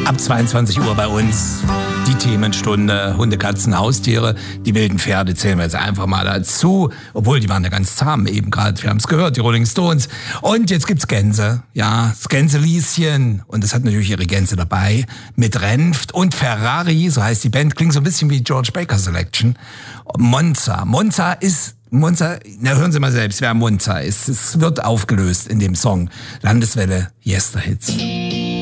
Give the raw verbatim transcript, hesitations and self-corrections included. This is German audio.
Ab zweiundzwanzig Uhr bei uns die Themenstunde Hunde, Katzen, Haustiere. Die wilden Pferde zählen wir jetzt einfach mal dazu. Obwohl, die waren ja ganz zahm eben gerade. Wir haben es gehört, die Rolling Stones. Und jetzt gibt's Gänse. Ja, das Gänselieschen. Und das hat natürlich ihre Gänse dabei. Mit Renft und Ferrari, so heißt die Band. Klingt so ein bisschen wie George Baker Selection. Monza. Monza ist Monza, na hören Sie mal selbst, wer Monza ist. Es wird aufgelöst in dem Song Landeswelle Yesterhits.